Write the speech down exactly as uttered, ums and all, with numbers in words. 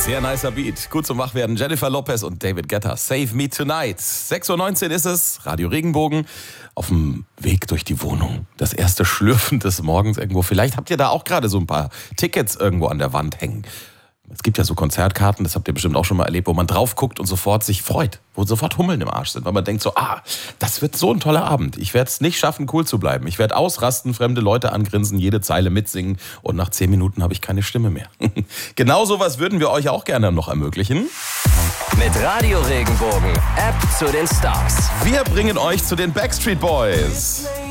Sehr nicer Beat. Gut zum Wachwerden. Jennifer Lopez und David Guetta. Save Me Tonight. sechs Uhr neunzehn ist es. Radio Regenbogen. Auf dem Weg durch die Wohnung. Das erste Schlürfen des Morgens irgendwo. Vielleicht habt ihr da auch gerade so ein paar Tickets irgendwo an der Wand hängen. Es gibt ja so Konzertkarten, das habt ihr bestimmt auch schon mal erlebt, wo man drauf guckt und sofort sich freut. Wo sofort Hummeln im Arsch sind. Weil man denkt so, ah, das wird so ein toller Abend. Ich werde es nicht schaffen, cool zu bleiben. Ich werde ausrasten, fremde Leute angrinsen, jede Zeile mitsingen. Und nach zehn Minuten habe ich keine Stimme mehr. Genau sowas würden wir euch auch gerne noch ermöglichen. Mit Radio Regenbogen. App zu den Stars. Wir bringen euch zu den Backstreet Boys.